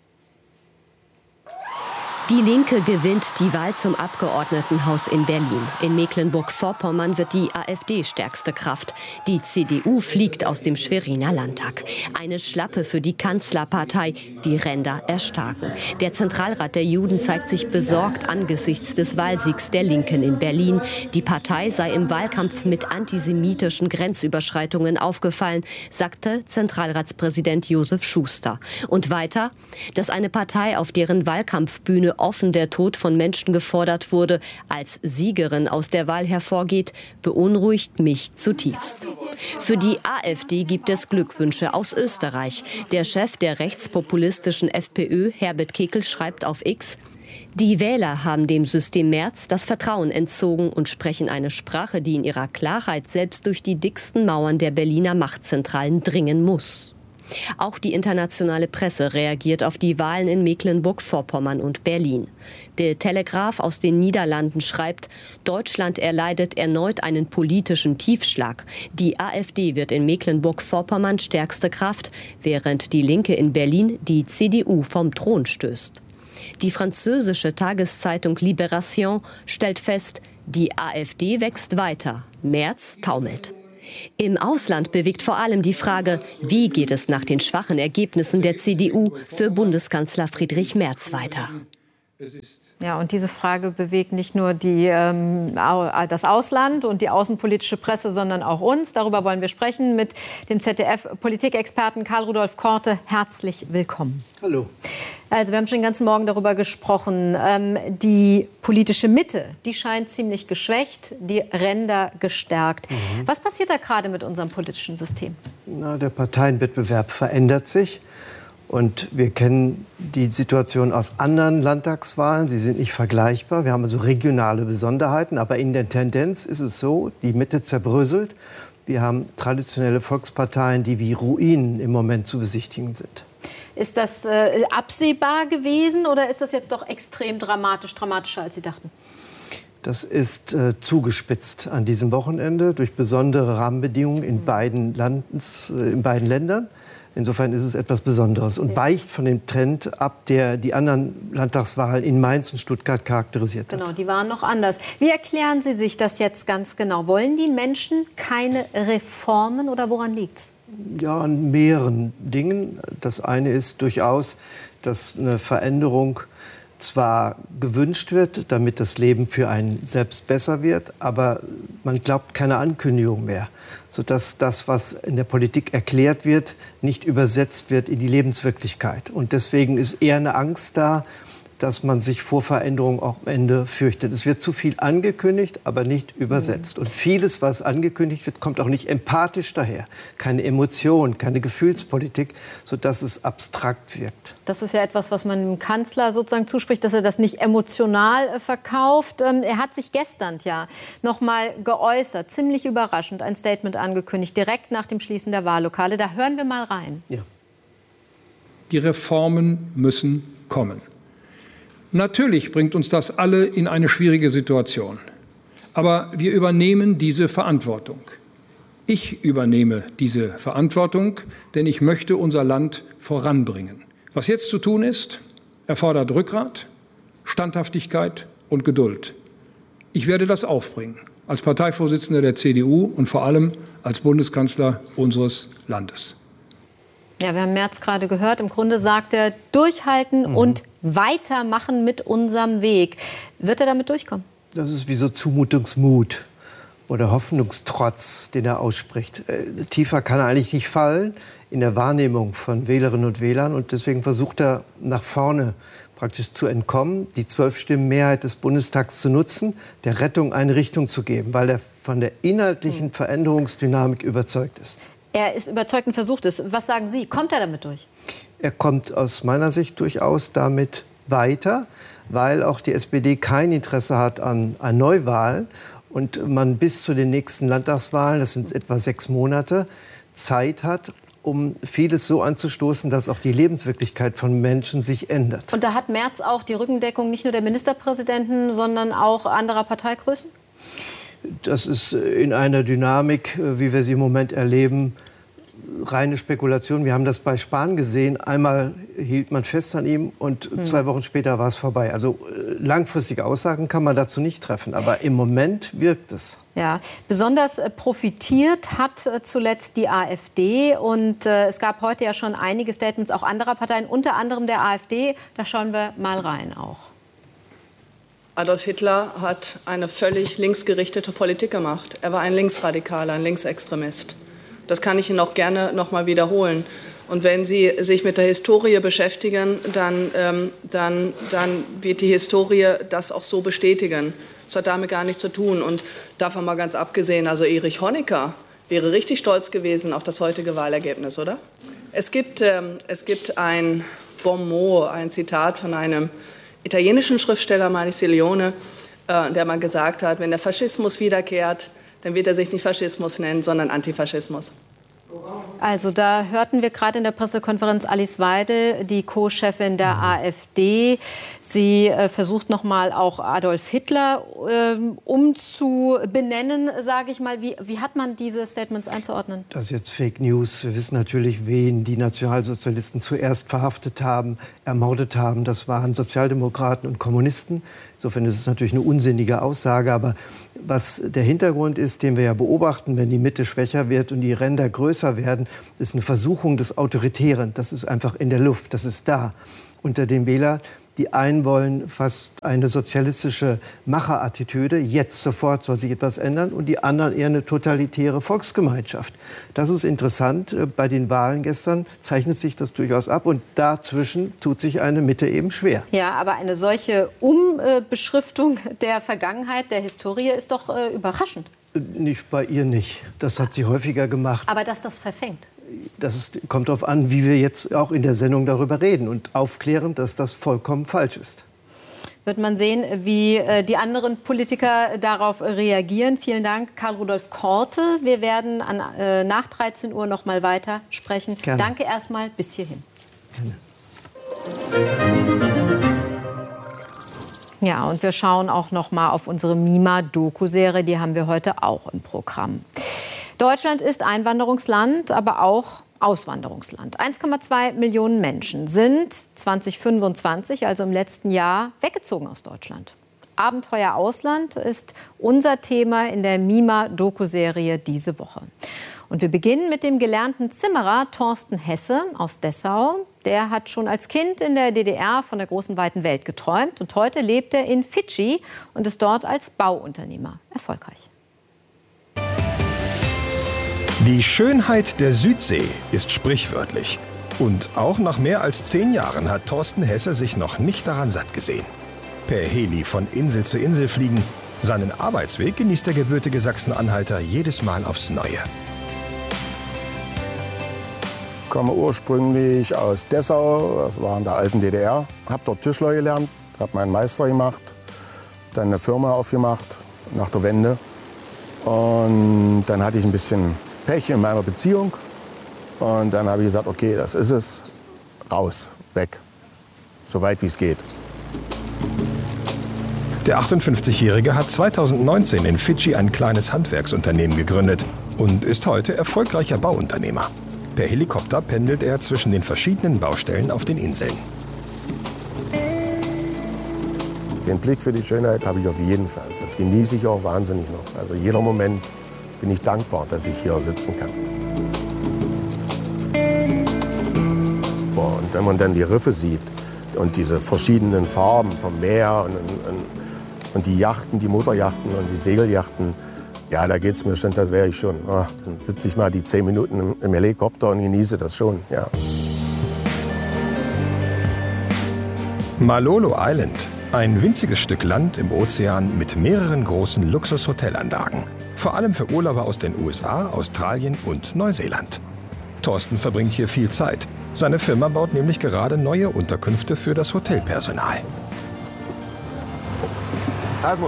Die Linke gewinnt die Wahl zum Abgeordnetenhaus in Berlin. In Mecklenburg-Vorpommern wird die AfD stärkste Kraft. Die C D U fliegt aus dem Schweriner Landtag. Eine Schlappe für die Kanzlerpartei, die Ränder erstarken. Der Zentralrat der Juden zeigt sich besorgt angesichts des Wahlsiegs der Linken in Berlin. Die Partei sei im Wahlkampf mit antisemitischen Grenzüberschreitungen aufgefallen, sagte Zentralratspräsident Josef Schuster. Und weiter, dass eine Partei auf deren Wahlkampfbühne Tage offen der Tod von Menschen gefordert wurde, als Siegerin aus der Wahl hervorgeht, beunruhigt mich zutiefst. Für die AfD gibt es Glückwünsche aus Österreich. Der Chef der rechtspopulistischen FPÖ, Herbert Kickl, schreibt auf X: Die Wähler haben dem System Merz das Vertrauen entzogen und sprechen eine Sprache, die in ihrer Klarheit selbst durch die dicksten Mauern der Berliner Machtzentralen dringen muss. Auch die internationale Presse reagiert auf die Wahlen in Mecklenburg-Vorpommern und Berlin. Der Telegraph aus den Niederlanden schreibt, Deutschland erleidet erneut einen politischen Tiefschlag. Die AfD wird in Mecklenburg-Vorpommern stärkste Kraft, während die Linke in Berlin die C D U vom Thron stößt. Die französische Tageszeitung Libération stellt fest, die AfD wächst weiter, Merz taumelt. Im Ausland bewegt vor allem die Frage, wie geht es nach den schwachen Ergebnissen der C D U für Bundeskanzler Friedrich Merz weiter? Ja, und diese Frage bewegt nicht nur die, ähm, das Ausland und die außenpolitische Presse, sondern auch uns. Darüber wollen wir sprechen mit dem Z D F-Politikexperten Karl Rudolf Korte. Herzlich willkommen. Hallo. Also wir haben schon den ganzen Morgen darüber gesprochen. Ähm, die politische Mitte, die scheint ziemlich geschwächt, die Ränder gestärkt. Mhm. Was passiert da gerade mit unserem politischen System? Na, der Parteienwettbewerb verändert sich. Und wir kennen die Situation aus anderen Landtagswahlen. Sie sind nicht vergleichbar. Wir haben also regionale Besonderheiten. Aber in der Tendenz ist es so, die Mitte zerbröselt. Wir haben traditionelle Volksparteien, die wie Ruinen im Moment zu besichtigen sind. Ist das äh, absehbar gewesen oder ist das jetzt doch extrem dramatisch, dramatischer, als Sie dachten? Das ist äh, zugespitzt an diesem Wochenende durch besondere Rahmenbedingungen in beiden, Landes, äh, in beiden Ländern. Insofern ist es etwas Besonderes und weicht von dem Trend ab, der die anderen Landtagswahlen in Mainz und Stuttgart charakterisiert hat. Genau, die waren noch anders. Wie erklären Sie sich das jetzt ganz genau? Wollen die Menschen keine Reformen oder woran liegt es? Ja, an mehreren Dingen. Das eine ist durchaus, dass eine Veränderung zwar gewünscht wird, damit das Leben für einen selbst besser wird, aber man glaubt keine Ankündigung mehr, sodass das, was in der Politik erklärt wird, nicht übersetzt wird in die Lebenswirklichkeit. Und deswegen ist eher eine Angst da, dass man sich vor Veränderungen auch am Ende fürchtet. Es wird zu viel angekündigt, aber nicht übersetzt. Und vieles, was angekündigt wird, kommt auch nicht empathisch daher. Keine Emotion, keine Gefühlspolitik, sodass es abstrakt wirkt. Das ist ja etwas, was man dem Kanzler sozusagen zuspricht, dass er das nicht emotional äh, verkauft. Ähm, er hat sich gestern ja noch mal geäußert, ziemlich überraschend, ein Statement angekündigt, direkt nach dem Schließen der Wahllokale. Da hören wir mal rein. Ja. Die Reformen müssen kommen. Natürlich bringt uns das alle in eine schwierige Situation. Aber wir übernehmen diese Verantwortung. Ich übernehme diese Verantwortung, denn ich möchte unser Land voranbringen. Was jetzt zu tun ist, erfordert Rückgrat, Standhaftigkeit und Geduld. Ich werde das aufbringen, als Parteivorsitzender der C D U und vor allem als Bundeskanzler unseres Landes. Ja, wir haben Merz gerade gehört. Im Grunde sagt er, durchhalten mhm. und weitermachen mit unserem Weg. Wird er damit durchkommen? Das ist wie so Zumutungsmut oder Hoffnungstrotz, den er ausspricht. Äh, tiefer kann er eigentlich nicht fallen in der Wahrnehmung von Wählerinnen und Wählern. Und deswegen versucht er nach vorne praktisch zu entkommen, die zwölf-Stimmen-Mehrheit des Bundestags zu nutzen, der Rettung eine Richtung zu geben, weil er von der inhaltlichen Veränderungsdynamik überzeugt ist. Er ist überzeugt und versucht es. Was sagen Sie? Kommt er damit durch? Er kommt aus meiner Sicht durchaus damit weiter, weil auch die S P D kein Interesse hat an, an Neuwahlen und man bis zu den nächsten Landtagswahlen, das sind etwa sechs Monate, Zeit hat, um vieles so anzustoßen, dass auch die Lebenswirklichkeit von Menschen sich ändert. Und da hat Merz auch die Rückendeckung nicht nur der Ministerpräsidenten, sondern auch anderer Parteigrößen? Das ist in einer Dynamik, wie wir sie im Moment erleben, reine Spekulation. Wir haben das bei Spahn gesehen. Einmal hielt man fest an ihm und hm. zwei Wochen später war es vorbei. Also langfristige Aussagen kann man dazu nicht treffen. Aber im Moment wirkt es. Ja, besonders profitiert hat zuletzt die AfD. Und äh, es gab heute ja schon einige Statements auch anderer Parteien, unter anderem der AfD. Da schauen wir mal rein auch. Adolf Hitler hat eine völlig linksgerichtete Politik gemacht. Er war ein Linksradikaler, ein Linksextremist. Das kann ich Ihnen auch gerne noch mal wiederholen. Und wenn Sie sich mit der Historie beschäftigen, dann, ähm, dann, dann wird die Historie das auch so bestätigen. Das hat damit gar nichts zu tun. Und davon mal ganz abgesehen, also Erich Honecker wäre richtig stolz gewesen auf das heutige Wahlergebnis, oder? Es gibt, ähm, es gibt ein Bon mot, ein Zitat von einem italienischen Schriftsteller, Manicione, äh, der mal gesagt hat, wenn der Faschismus wiederkehrt, dann wird er sich nicht Faschismus nennen, sondern Antifaschismus. Also da hörten wir gerade in der Pressekonferenz Alice Weidel, die Co-Chefin der AfD. Sie äh, versucht noch mal auch Adolf Hitler äh, umzubenennen, sage ich mal. Wie, wie hat man diese Statements einzuordnen? Das ist jetzt Fake News. Wir wissen natürlich, wen die Nationalsozialisten zuerst verhaftet haben, ermordet haben. Das waren Sozialdemokraten und Kommunisten. Insofern ist es natürlich eine unsinnige Aussage. Aber was der Hintergrund ist, den wir ja beobachten, wenn die Mitte schwächer wird und die Ränder größer werden, ist eine Versuchung des Autoritären. Das ist einfach in der Luft, das ist da unter den Wählern. Die einen wollen fast eine sozialistische Macherattitüde, jetzt sofort soll sich etwas ändern, und die anderen eher eine totalitäre Volksgemeinschaft. Das ist interessant. Bei den Wahlen gestern zeichnet sich das durchaus ab, und dazwischen tut sich eine Mitte eben schwer. Ja, aber eine solche Umbeschriftung der Vergangenheit, der Historie, ist doch äh, überraschend. Nicht bei ihr nicht. Das hat sie häufiger gemacht. Aber dass das verfängt. Das ist, kommt darauf an, wie wir jetzt auch in der Sendung darüber reden und aufklären, dass das vollkommen falsch ist. Wird man sehen, wie äh, die anderen Politiker darauf reagieren. Vielen Dank, Karl Rudolf Korte. Wir werden an, äh, nach dreizehn Uhr noch mal weiter sprechen. Gerne. Danke erstmal bis hierhin. Gerne. Ja, und wir schauen auch noch mal auf unsere Mima-Doku-Serie. Die haben wir heute auch im Programm. Deutschland ist Einwanderungsland, aber auch Auswanderungsland. eins Komma zwei Millionen Menschen sind zwanzig fünfundzwanzig, also im letzten Jahr, weggezogen aus Deutschland. Abenteuer Ausland ist unser Thema in der Mima-Doku-Serie diese Woche. Und wir beginnen mit dem gelernten Zimmerer Thorsten Hesse aus Dessau. Der hat schon als Kind in der D D R von der großen weiten Welt geträumt. Und heute lebt er in Fidschi und ist dort als Bauunternehmer erfolgreich. Die Schönheit der Südsee ist sprichwörtlich. Und auch nach mehr als zehn Jahren hat Thorsten Hesse sich noch nicht daran satt gesehen. Per Heli von Insel zu Insel fliegen. Seinen Arbeitsweg genießt der gebürtige Sachsen-Anhalter jedes Mal aufs Neue. Ich komme ursprünglich aus Dessau, das war in der alten D D R. Habe dort Tischler gelernt, habe meinen Meister gemacht, dann eine Firma aufgemacht nach der Wende. Und dann hatte ich ein bisschen Pech in meiner Beziehung. Und dann habe ich gesagt, okay, das ist es. Raus, weg. So weit wie es geht. Der achtundfünfzigjährige hat zweitausendneunzehn in Fidschi ein kleines Handwerksunternehmen gegründet und ist heute erfolgreicher Bauunternehmer. Per Helikopter pendelt er zwischen den verschiedenen Baustellen auf den Inseln. Den Blick für die Schönheit habe ich auf jeden Fall. Das genieße ich auch wahnsinnig noch. Also jeder Moment bin ich dankbar, dass ich hier sitzen kann. Boah, und wenn man dann die Riffe sieht und diese verschiedenen Farben vom Meer und, und, und die Yachten, die Motoryachten und die Segelyachten, ja, da geht es mir schon, das wäre ich schon. Oh, dann sitze ich mal die zehn Minuten im, im Helikopter und genieße das schon, ja. Malolo Island. Ein winziges Stück Land im Ozean mit mehreren großen Luxus-Hotelanlagen. Vor allem für Urlauber aus den U S A, Australien und Neuseeland. Thorsten verbringt hier viel Zeit. Seine Firma baut nämlich gerade neue Unterkünfte für das Hotelpersonal. Asmund.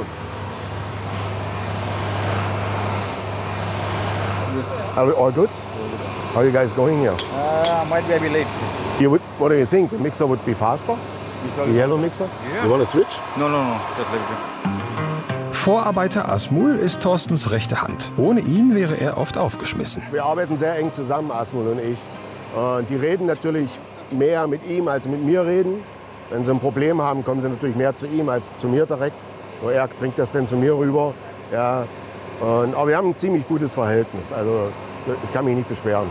Are we all good? How are you guys going here? Uh, might be a bit late. You would, what do you think? The mixer would be faster? The yellow mixer? Yeah. You want to switch? No, no, no. Just like that. Vorarbeiter Asmul ist Thorstens rechte Hand. Ohne ihn wäre er oft aufgeschmissen. Wir arbeiten sehr eng zusammen, Asmul und ich. Und die reden natürlich mehr mit ihm, als mit mir reden. Wenn sie ein Problem haben, kommen sie natürlich mehr zu ihm als zu mir direkt. Nur er bringt das dann zu mir rüber. Ja. Und, aber wir haben ein ziemlich gutes Verhältnis. Also ich kann mich nicht beschweren.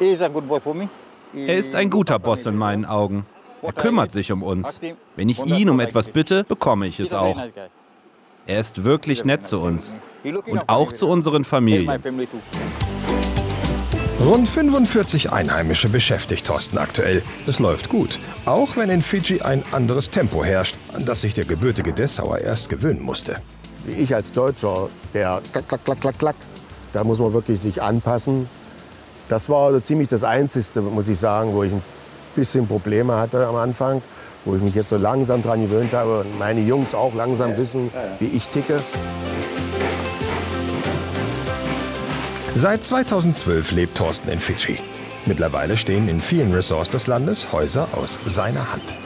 Er ist ein guter Boss in meinen Augen. Er kümmert sich um uns. Wenn ich ihn um etwas bitte, bekomme ich es auch. Er ist wirklich nett zu uns und auch zu unseren Familien. Rund fünfundvierzig Einheimische beschäftigt Thorsten aktuell. Es läuft gut, auch wenn in Fidschi ein anderes Tempo herrscht, an das sich der gebürtige Dessauer erst gewöhnen musste. Wie ich als Deutscher, der klack, klack, klack, klack, klack, da muss man wirklich sich anpassen. Das war so ziemlich das Einzige, muss ich sagen, wo ich ein bisschen Probleme hatte am Anfang, wo ich mich jetzt so langsam dran gewöhnt habe und meine Jungs auch langsam wissen, wie ich ticke. Seit zweitausendzwölf lebt Thorsten in Fidschi. Mittlerweile stehen in vielen Resorts des Landes Häuser aus seiner Hand.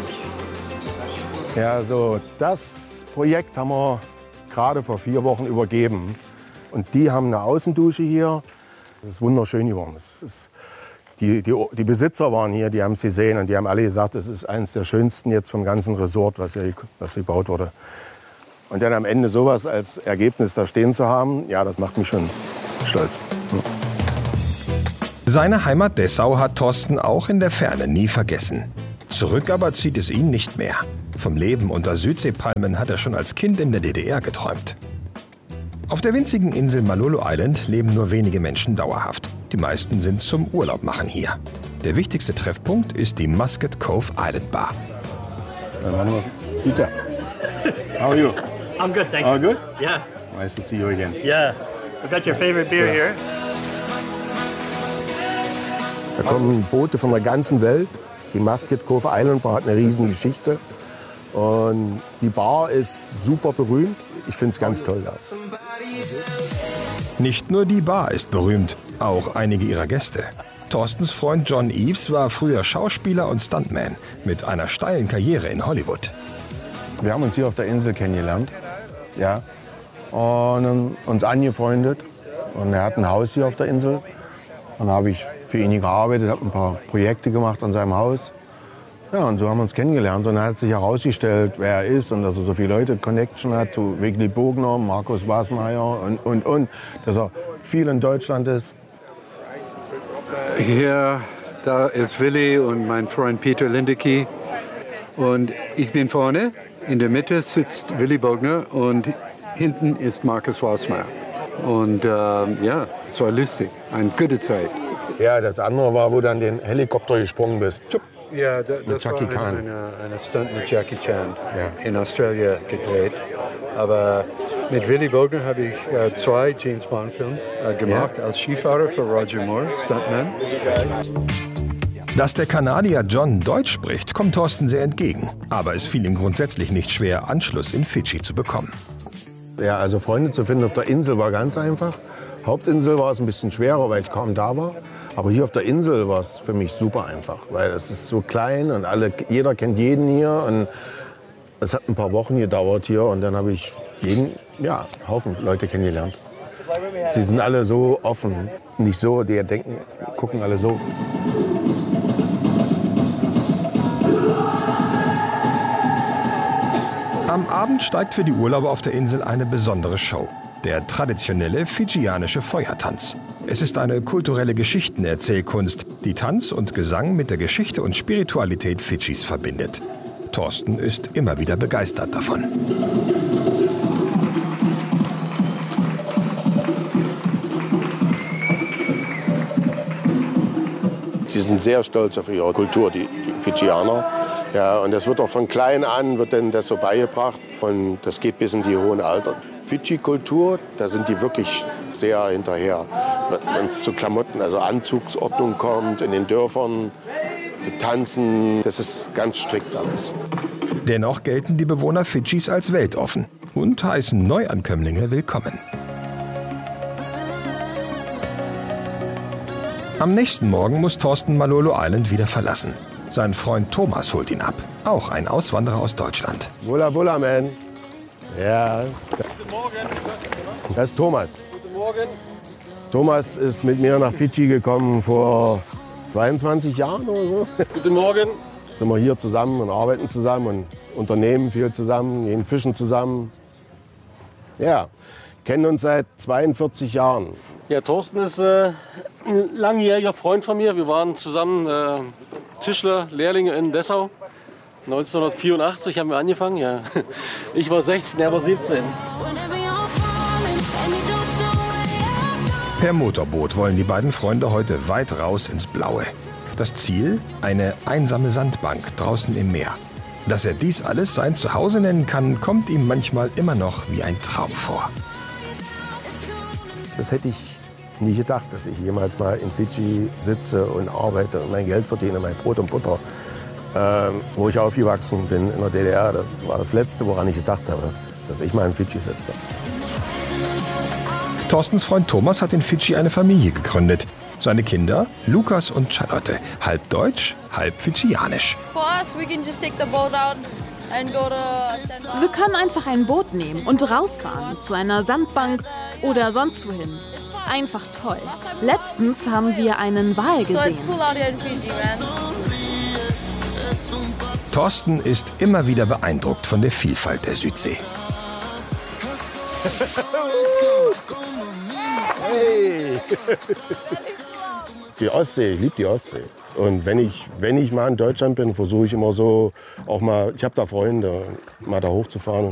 Ja, so das Projekt haben wir gerade vor vier Wochen übergeben. Und die haben eine Außendusche hier. Das ist wunderschön geworden. Das ist, die, die, die Besitzer waren hier, die haben es gesehen und die haben alle gesagt, es ist eines der schönsten jetzt vom ganzen Resort, was hier, was hier gebaut wurde. Und dann am Ende sowas als Ergebnis da stehen zu haben, ja, das macht mich schon stolz. Hm. Seine Heimat Dessau hat Thorsten auch in der Ferne nie vergessen. Zurück aber zieht es ihn nicht mehr. Vom Leben unter Südseepalmen hat er schon als Kind in der D D R geträumt. Auf der winzigen Insel Malolo Island leben nur wenige Menschen dauerhaft. Die meisten sind zum Urlaub machen hier. Der wichtigste Treffpunkt ist die Muscat Cove Island Bar. Peter, how are you? I'm good, thank you. All good? Yeah. Nice to see you again. Yeah. We got your favorite beer here. Da kommen Boote von der ganzen Welt. Die Muscat Cove Island Bar hat eine riesen Geschichte. Und die Bar ist super berühmt. Ich finde es ganz toll da. Nicht nur die Bar ist berühmt, auch einige ihrer Gäste. Thorstens Freund John Eves war früher Schauspieler und Stuntman mit einer steilen Karriere in Hollywood. Wir haben uns hier auf der Insel kennengelernt, ja, und uns angefreundet. Und er hat ein Haus hier auf der Insel. Und da habe ich für ihn gearbeitet, habe ein paar Projekte gemacht an seinem Haus. Ja, und so haben wir uns kennengelernt. Und dann hat sich herausgestellt, wer er ist und dass er so viele Leute Connection hat zu Wigli Bogner, Markus Wasmeier und, und, und. Dass er viel in Deutschland ist. Hier, da ist Willi und mein Freund Peter Lindecke. Und ich bin vorne. In der Mitte sitzt Willi Bogner und hinten ist Markus Wasmeier. Und äh, ja, es war lustig. Eine gute Zeit. Ja, das andere war, wo du an den Helikopter gesprungen bist. Tschupp. Ja, da, das war eine, eine, eine Stunt mit Jackie Chan ja. in Australien gedreht. Aber mit Willi Bogner habe ich äh, zwei James Bond Filme äh, gemacht ja. als Skifahrer für Roger Moore, Stuntman. Dass der Kanadier John Deutsch spricht, kommt Thorsten sehr entgegen. Aber es fiel ihm grundsätzlich nicht schwer, Anschluss in Fidschi zu bekommen. Ja, also Freunde zu finden auf der Insel war ganz einfach. Hauptinsel war es ein bisschen schwerer, weil ich kaum da war. Aber hier auf der Insel war es für mich super einfach, weil es ist so klein und alle, jeder kennt jeden hier. Und es hat ein paar Wochen gedauert hier und dann habe ich jeden, ja, Haufen Leute kennengelernt. Sie sind alle so offen, nicht so, die denken, gucken alle so. Am Abend steigt für die Urlauber auf der Insel eine besondere Show. Der traditionelle fidschianische Feuertanz. Es ist eine kulturelle Geschichtenerzählkunst, die Tanz und Gesang mit der Geschichte und Spiritualität Fidschis verbindet. Thorsten ist immer wieder begeistert davon. Die sind sehr stolz auf ihre Kultur, die, die Fidschianer. Ja, und das wird auch von klein an wird denn das so beigebracht und das geht bis in die hohen Alter. Fidschi-Kultur, da sind die wirklich sehr hinterher. Wenn es zu Klamotten, also Anzugsordnung kommt in den Dörfern, die tanzen, das ist ganz strikt alles. Dennoch gelten die Bewohner Fidschis als weltoffen und heißen Neuankömmlinge willkommen. Am nächsten Morgen muss Thorsten Malolo Island wieder verlassen. Sein Freund Thomas holt ihn ab, auch ein Auswanderer aus Deutschland. Bulla, bulla, man. Ja. Guten Morgen. Das ist Thomas. Guten Morgen. Thomas ist mit mir nach Fidschi gekommen vor zweiundzwanzig Jahren oder so. Guten Morgen. Sind wir hier zusammen und arbeiten zusammen und unternehmen viel zusammen, gehen fischen zusammen. Ja, kennen uns seit zweiundvierzig Jahren. Ja, Thorsten ist äh, ein langjähriger Freund von mir. Wir waren zusammen äh, Tischler, Lehrlinge in Dessau. neunzehnhundertvierundachtzig haben wir angefangen. Ja. Ich war sechzehn, er war siebzehn. Per Motorboot wollen die beiden Freunde heute weit raus ins Blaue. Das Ziel? Eine einsame Sandbank draußen im Meer. Dass er dies alles sein Zuhause nennen kann, kommt ihm manchmal immer noch wie ein Traum vor. Das hätte ich nie gedacht, dass ich jemals mal in Fidschi sitze und arbeite und mein Geld verdiene, mein Brot und Butter. Ähm, wo ich aufgewachsen bin in der D D R, das war das Letzte, woran ich gedacht habe, dass ich mal in Fidschi sitze. Thorstens Freund Thomas hat in Fidschi eine Familie gegründet. Seine Kinder, Lukas und Charlotte, halb deutsch, halb fidschianisch. Wir können einfach ein Boot nehmen und rausfahren, zu einer Sandbank oder sonst wohin. Einfach toll. Letztens haben wir einen Wal gesehen. Thorsten ist immer wieder beeindruckt von der Vielfalt der Südsee. Hey. Die Ostsee, ich liebe die Ostsee. Und wenn ich, wenn ich mal in Deutschland bin, versuche ich immer so, auch mal, ich habe da Freunde, mal da hochzufahren.